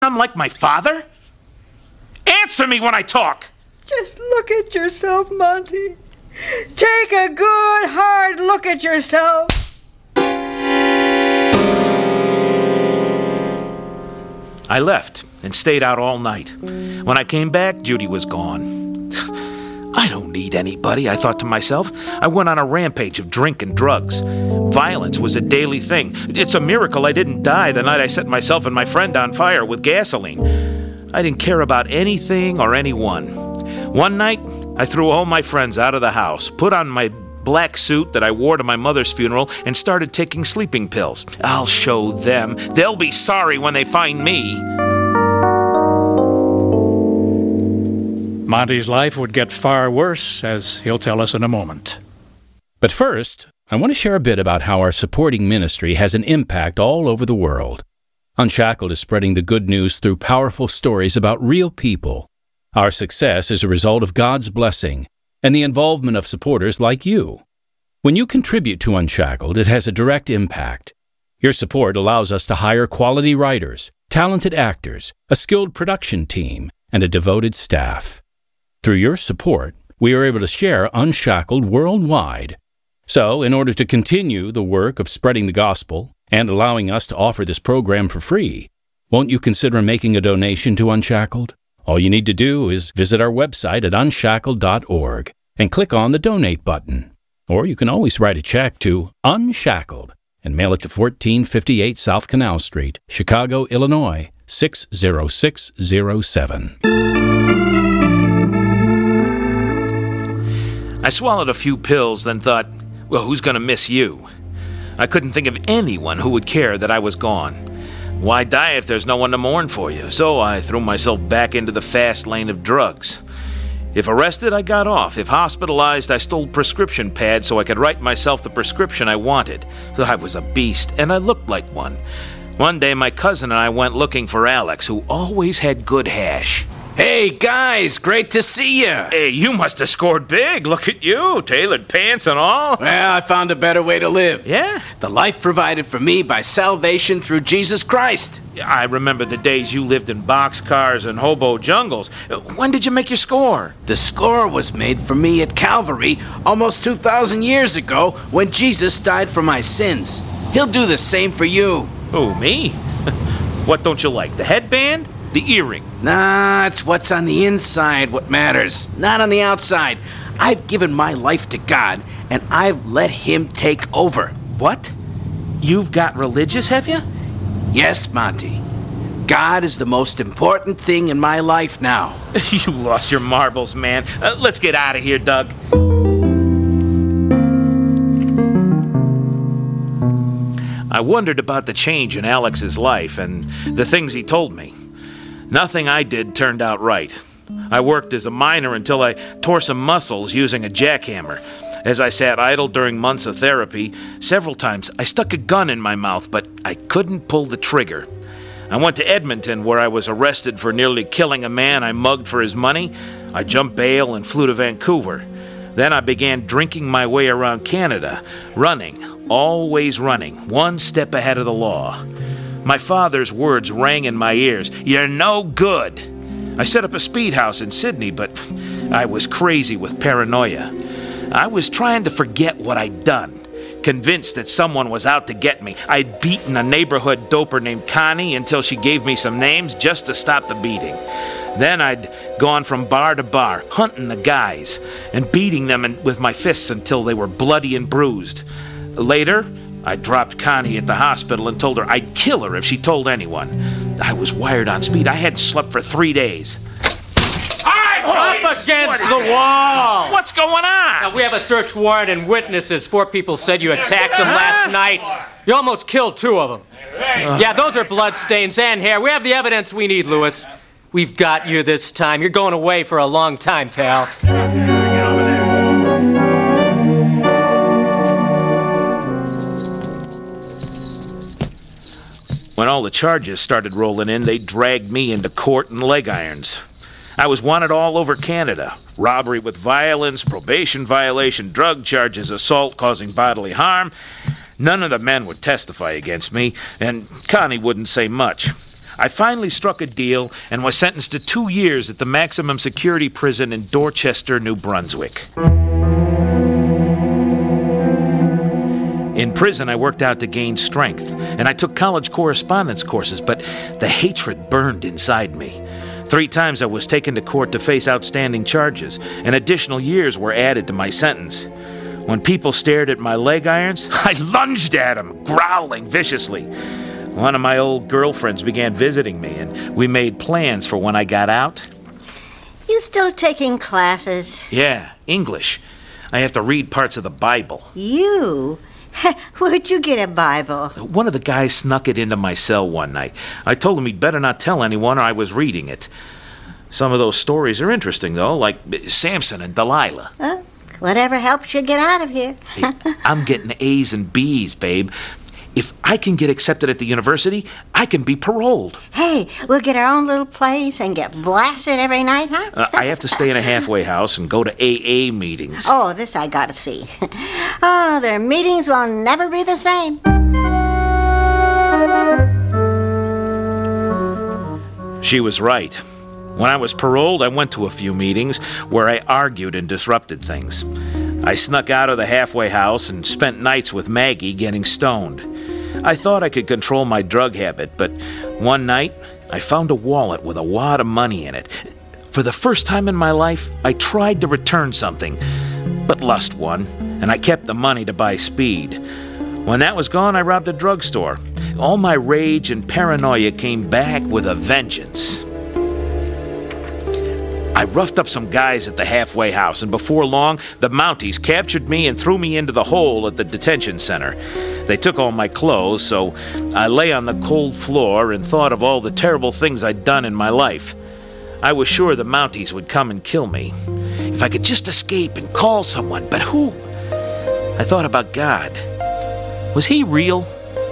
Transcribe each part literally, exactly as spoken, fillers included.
I'm like my father? Answer me when I talk! Just look at yourself, Monty. Take a good, hard look at yourself. I left and stayed out all night. When I came back, Judy was gone. I don't need anybody, I thought to myself. I went on a rampage of drink and drugs. Violence was a daily thing. It's a miracle I didn't die the night I set myself and my friend on fire with gasoline. I didn't care about anything or anyone. One night, I threw all my friends out of the house, put on my black suit that I wore to my mother's funeral, and started taking sleeping pills. I'll show them. They'll be sorry when they find me. Monty's life would get far worse, as he'll tell us in a moment. But first, I want to share a bit about how our supporting ministry has an impact all over the world. Unshackled is spreading the good news through powerful stories about real people. Our success is a result of God's blessing and the involvement of supporters like you. When you contribute to Unshackled, it has a direct impact. Your support allows us to hire quality writers, talented actors, a skilled production team, and a devoted staff. Through your support, we are able to share Unshackled worldwide. So, in order to continue the work of spreading the gospel and allowing us to offer this program for free, won't you consider making a donation to Unshackled? All you need to do is visit our website at unshackled dot org and click on the Donate button. Or you can always write a check to Unshackled and mail it to fourteen fifty-eight South Canal Street, Chicago, Illinois, six zero six zero seven. I swallowed a few pills, then thought, well, who's going to miss you? I couldn't think of anyone who would care that I was gone. Why die if there's no one to mourn for you? So I threw myself back into the fast lane of drugs. If arrested, I got off. If hospitalized, I stole prescription pads so I could write myself the prescription I wanted. So I was a beast, and I looked like one. One day, my cousin and I went looking for Alex, who always had good hash. Hey, guys, great to see you. Hey, you must have scored big. Look at you, tailored pants and all. Well, I found a better way to live. Yeah? The life provided for me by salvation through Jesus Christ. I remember the days you lived in boxcars and hobo jungles. When did you make your score? The score was made for me at Calvary almost two thousand years ago when Jesus died for my sins. He'll do the same for you. Who, me? What don't you like, the headband? The earring? Nah, it's what's on the inside what matters, not on the outside. I've given my life to God, and I've let Him take over. What? You've got religious, have you? Yes, Monty. God is the most important thing in my life now. You lost your marbles, man. Uh, let's get out of here, Doug. I wondered about the change in Alex's life and the things he told me. Nothing I did turned out right. I worked as a miner until I tore some muscles using a jackhammer. As I sat idle during months of therapy, several times I stuck a gun in my mouth, but I couldn't pull the trigger. I went to Edmonton, where I was arrested for nearly killing a man I mugged for his money. I jumped bail and flew to Vancouver. Then I began drinking my way around Canada, running, always running, one step ahead of the law. My father's words rang in my ears. You're no good. I set up a speed house in Sydney, but I was crazy with paranoia. I was trying to forget what I'd done, convinced that someone was out to get me. I'd beaten a neighborhood doper named Connie until she gave me some names just to stop the beating. Then I'd gone from bar to bar, hunting the guys, and beating them in, with my fists until they were bloody and bruised. Later, I dropped Connie at the hospital and told her I'd kill her if she told anyone. I was wired on speed. I hadn't slept for three days. Up against the wall! What's going on? Now, we have a search warrant and witnesses. Four people said you attacked them last night. You almost killed two of them. Yeah, those are bloodstains and hair. We have the evidence we need, Lewis. We've got you this time. You're going away for a long time, pal. When all the charges started rolling in, they dragged me into court in leg irons. I was wanted all over Canada. Robbery with violence, probation violation, drug charges, assault causing bodily harm. None of the men would testify against me, and Connie wouldn't say much. I finally struck a deal and was sentenced to two years at the maximum security prison in Dorchester, New Brunswick. In prison, I worked out to gain strength, and I took college correspondence courses, but the hatred burned inside me. Three times I was taken to court to face outstanding charges, and additional years were added to my sentence. When people stared at my leg irons, I lunged at them, growling viciously. One of my old girlfriends began visiting me, and we made plans for when I got out. You still taking classes? Yeah, English. I have to read parts of the Bible. You? Where'd you get a Bible? One of the guys snuck it into my cell one night. I told him he'd better not tell anyone or I was reading it. Some of those stories are interesting, though, like Samson and Delilah. Huh? Whatever helps you get out of here. Hey, I'm getting A's and B's, babe. If I can get accepted at the university, I can be paroled. Hey, we'll get our own little place and get blasted every night, huh? uh, I have to stay in a halfway house and go to A A meetings. Oh, this I gotta see. Oh, their meetings will never be the same. She was right. When I was paroled, I went to a few meetings where I argued and disrupted things. I snuck out of the halfway house and spent nights with Maggie getting stoned. I thought I could control my drug habit, but one night I found a wallet with a wad of money in it. For the first time in my life, I tried to return something, but lust won, and I kept the money to buy speed. When that was gone, I robbed a drugstore. All my rage and paranoia came back with a vengeance. I roughed up some guys at the halfway house, and before long, the Mounties captured me and threw me into the hole at the detention center. They took all my clothes, so I lay on the cold floor and thought of all the terrible things I'd done in my life. I was sure the Mounties would come and kill me. If I could just escape and call someone, but who? I thought about God. Was he real?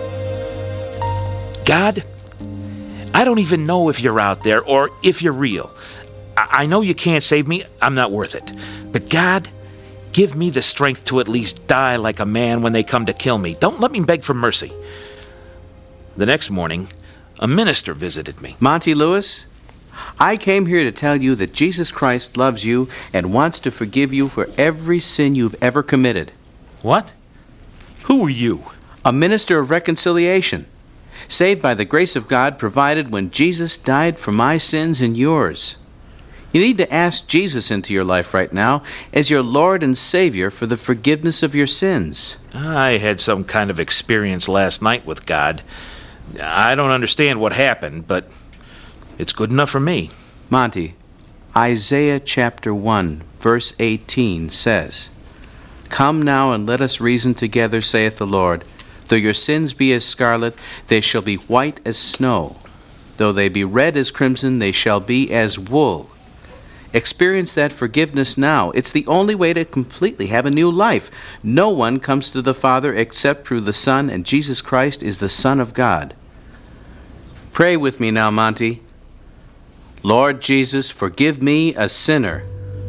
God, I don't even know if you're out there or if you're real. I know you can't save me. I'm not worth it. But God, give me the strength to at least die like a man when they come to kill me. Don't let me beg for mercy. The next morning, a minister visited me. Monty Lewis, I came here to tell you that Jesus Christ loves you and wants to forgive you for every sin you've ever committed. What? Who are you? A minister of reconciliation, saved by the grace of God provided when Jesus died for my sins and yours. You need to ask Jesus into your life right now as your Lord and Savior for the forgiveness of your sins. I had some kind of experience last night with God. I don't understand what happened, but it's good enough for me. Monty, Isaiah chapter one, verse eighteen says, "Come now and let us reason together, saith the Lord. Though your sins be as scarlet, they shall be white as snow. Though they be red as crimson, they shall be as wool." Experience that forgiveness now. It's the only way to completely have a new life. No one comes to the Father except through the Son, and Jesus Christ is the Son of God. Pray with me now, Monty. Lord Jesus, forgive me, a sinner.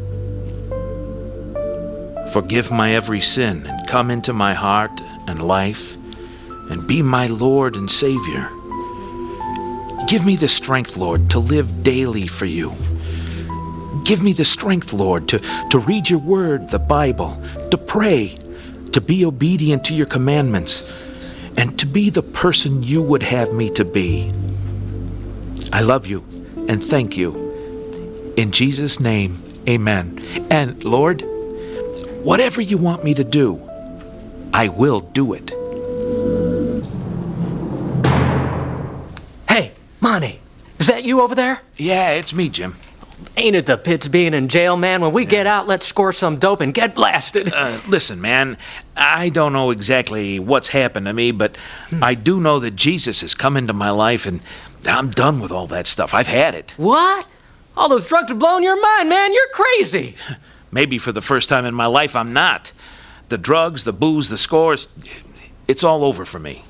Forgive my every sin and come into my heart and life and be my Lord and Savior. Give me the strength, Lord, to live daily for you. Give me the strength, Lord, to, to read your word, the Bible, to pray, to be obedient to your commandments, and to be the person you would have me to be. I love you and thank you. In Jesus' name, amen. And Lord, whatever you want me to do, I will do it. Hey, Monty, is that you over there? Yeah, it's me, Jim. Ain't it the pits being in jail, man? When we get out, let's score some dope and get blasted. Uh, listen, man, I don't know exactly what's happened to me, but hmm. I do know that Jesus has come into my life, and I'm done with all that stuff. I've had it. What? All those drugs are blowing your mind, man. You're crazy. Maybe for the first time in my life, I'm not. The drugs, the booze, the scores, it's all over for me.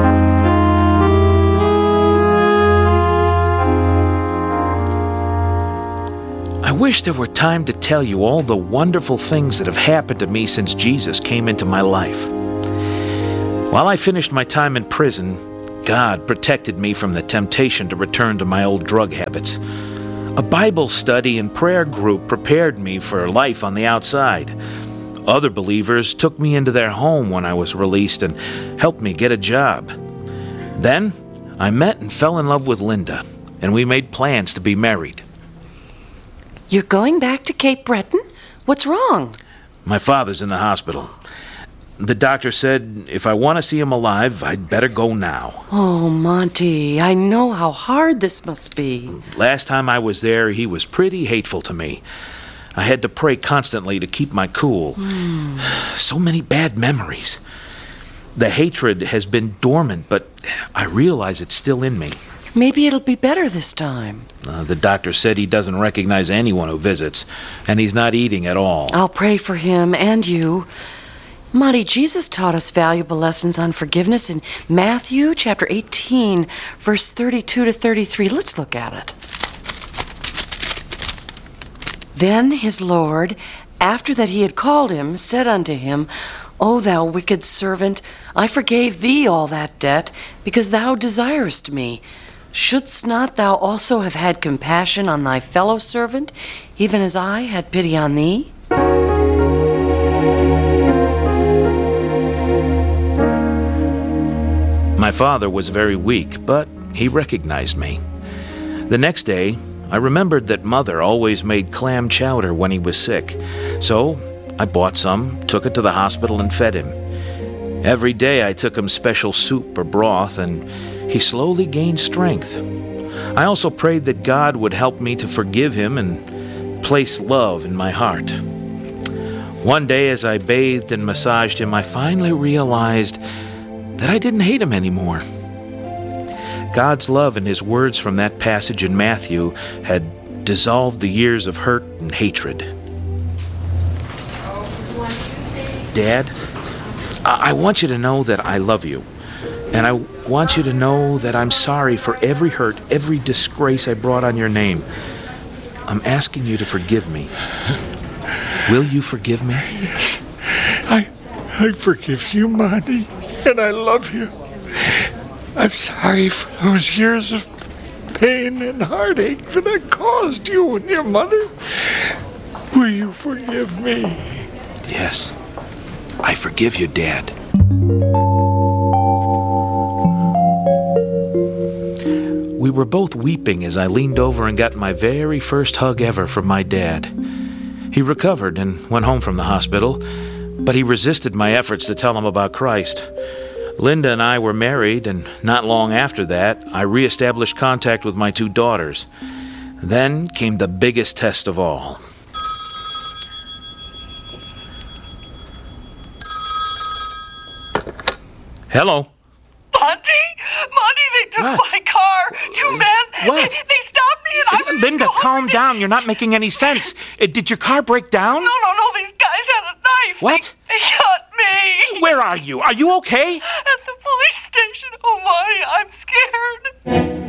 I wish there were time to tell you all the wonderful things that have happened to me since Jesus came into my life. While I finished my time in prison, God protected me from the temptation to return to my old drug habits. A Bible study and prayer group prepared me for life on the outside. Other believers took me into their home when I was released and helped me get a job. Then, I met and fell in love with Linda, and we made plans to be married. You're going back to Cape Breton? What's wrong? My father's in the hospital. The doctor said if I want to see him alive, I'd better go now. Oh, Monty, I know how hard this must be. Last time I was there, he was pretty hateful to me. I had to pray constantly to keep my cool. Mm. So many bad memories. The hatred has been dormant, but I realize it's still in me. Maybe it'll be better this time. Uh, the doctor said he doesn't recognize anyone who visits, and he's not eating at all. I'll pray for him and you. Monty, Jesus taught us valuable lessons on forgiveness in Matthew chapter eighteen, verse thirty-two to thirty-three. Let's look at it. Then his Lord, after that he had called him, said unto him, O thou wicked servant, I forgave thee all that debt, because thou desirest me. Shouldst not thou also have had compassion on thy fellow servant, even as I had pity on thee? My father was very weak, but he recognized me. The next day, I remembered that Mother always made clam chowder when he was sick, so I bought some, took it to the hospital, and fed him. Every day I took him special soup or broth, and he slowly gained strength. I also prayed that God would help me to forgive him and place love in my heart. One day as I bathed and massaged him, I finally realized that I didn't hate him anymore. God's love and his words from that passage in Matthew had dissolved the years of hurt and hatred. Dad, I want you to know that I love you. And I want you to know that I'm sorry for every hurt, every disgrace I brought on your name. I'm asking you to forgive me. Will you forgive me? Yes. I, I forgive you, Monty, and I love you. I'm sorry for those years of pain and heartache that I caused you and your mother. Will you forgive me? Yes. I forgive you, Dad. We were both weeping as I leaned over and got my very first hug ever from my dad. He recovered and went home from the hospital, but he resisted my efforts to tell him about Christ. Linda and I were married, and not long after that, I reestablished contact with my two daughters. Then came the biggest test of all. Hello. Monty? Monty, they took What? my car. Two men. What? They, they stopped me and I was Linda, going. calm down. You're not making any sense. Uh, Did your car break down? No, no, no. These guys had a knife. What? They, they shot me. Where are you? Are you okay? At the police station. Oh, Monty, I'm scared.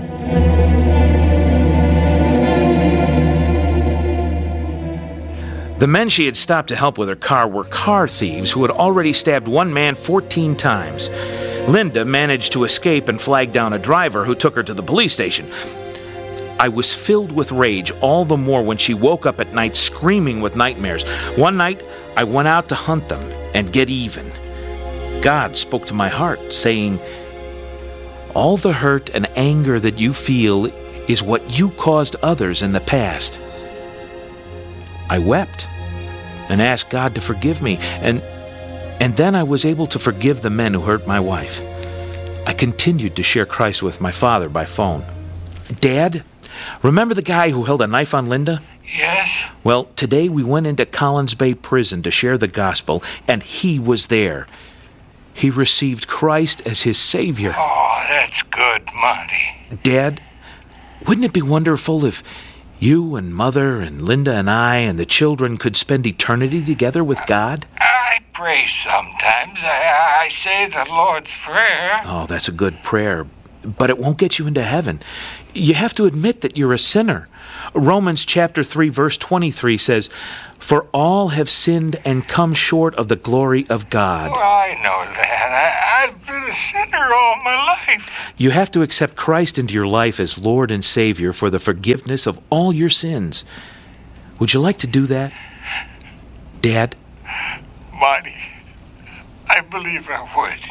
The men she had stopped to help with her car were car thieves who had already stabbed one man fourteen times. Linda managed to escape and flag down a driver who took her to the police station. I was filled with rage all the more when she woke up at night screaming with nightmares. One night, I went out to hunt them and get even. God spoke to my heart, saying, "All the hurt and anger that you feel is what you caused others in the past." I wept and asked God to forgive me, and and then I was able to forgive the men who hurt my wife. I continued to share Christ with my father by phone. Dad, remember the guy who held a knife on Linda? Yes? Well, today we went into Collins Bay Prison to share the gospel, and he was there. He received Christ as his Savior. Oh, that's good, Monty. Dad, wouldn't it be wonderful if you and Mother and Linda and I and the children could spend eternity together with God? I pray sometimes. I, I say the Lord's Prayer. Oh, that's a good prayer, but it won't get you into heaven. You have to admit that you're a sinner. Romans chapter three, verse twenty-three says, "For all have sinned and come short of the glory of God." Well, I know that. I, I've been a sinner all my life. You have to accept Christ into your life as Lord and Savior for the forgiveness of all your sins. Would you like to do that, Dad? Monty, I believe I would.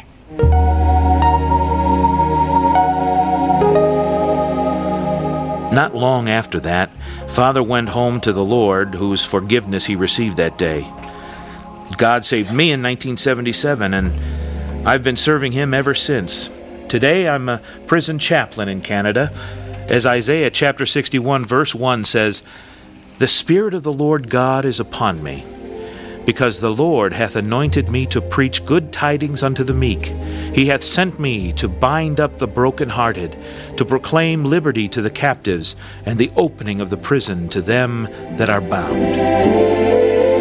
Not long after that, Father went home to the Lord, whose forgiveness he received that day. God saved me in nineteen seventy-seven, and I've been serving him ever since. Today, I'm a prison chaplain in Canada. As Isaiah chapter sixty-one, verse one says, "The Spirit of the Lord God is upon me, because the Lord hath anointed me to preach good tidings unto the meek. He hath sent me to bind up the brokenhearted, to proclaim liberty to the captives, and the opening of the prison to them that are bound."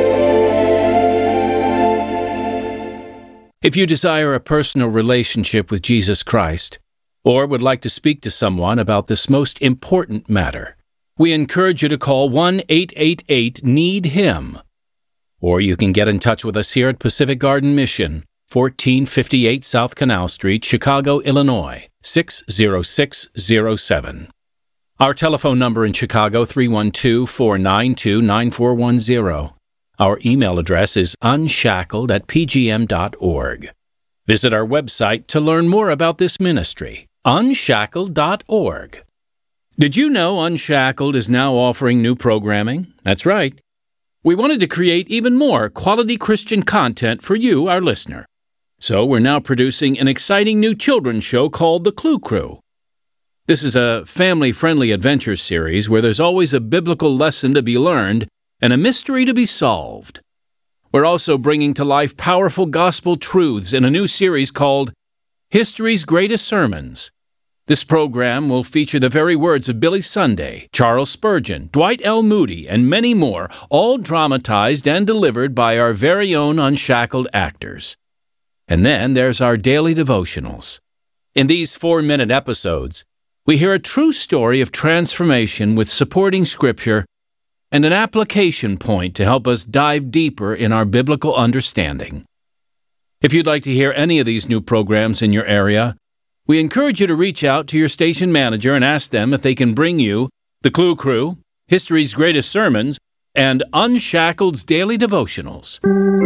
If you desire a personal relationship with Jesus Christ, or would like to speak to someone about this most important matter, we encourage you to call one eight eight eight need him. Or you can get in touch with us here at Pacific Garden Mission, fourteen fifty-eight South Canal Street, Chicago, Illinois, six zero six zero seven. Our telephone number in Chicago, three one two, four nine two, nine four one zero. Our email address is unshackled at p g m dot org. Visit our website to learn more about this ministry, unshackled dot org. Did you know Unshackled is now offering new programming? That's right. We wanted to create even more quality Christian content for you, our listener. So we're now producing an exciting new children's show called The Clue Crew. This is a family-friendly adventure series where there's always a biblical lesson to be learned and a mystery to be solved. We're also bringing to life powerful gospel truths in a new series called History's Greatest Sermons. This program will feature the very words of Billy Sunday, Charles Spurgeon, Dwight L. Moody, and many more, all dramatized and delivered by our very own Unshackled actors. And then there's our daily devotionals. In these four-minute episodes, we hear a true story of transformation with supporting scripture and an application point to help us dive deeper in our biblical understanding. If you'd like to hear any of these new programs in your area, we encourage you to reach out to your station manager and ask them if they can bring you The Clue Crew, History's Greatest Sermons, and Unshackled's Daily Devotionals.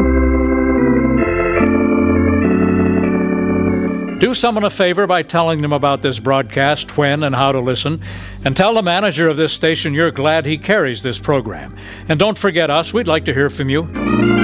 Do someone a favor by telling them about this broadcast, when and how to listen, and tell the manager of this station you're glad he carries this program. And don't forget us, we'd like to hear from you.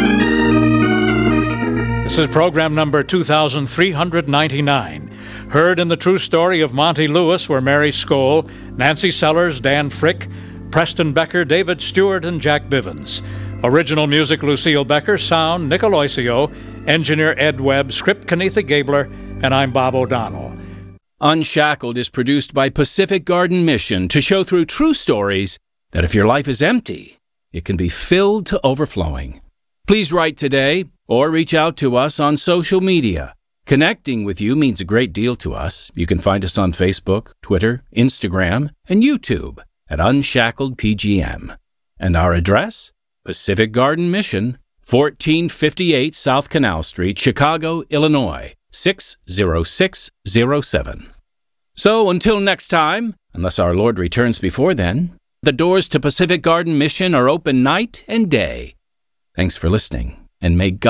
This is program number two thousand three hundred ninety-nine. Heard in the true story of Monty Lewis were Mary Skoll, Nancy Sellers, Dan Frick, Preston Becker, David Stewart, and Jack Bivens. Original music, Lucille Becker. Sound, Nick Aloisio. Engineer, Ed Webb. Script, Kenetha Gabler. And I'm Bob O'Donnell. Unshackled is produced by Pacific Garden Mission to show through true stories that if your life is empty, it can be filled to overflowing. Please write today or reach out to us on social media. Connecting with you means a great deal to us. You can find us on Facebook, Twitter, Instagram, and YouTube at Unshackled P G M. And our address? Pacific Garden Mission, fourteen fifty-eight South Canal Street, Chicago, Illinois, six zero six zero seven. So until next time, unless our Lord returns before then, the doors to Pacific Garden Mission are open night and day. Thanks for listening, and may God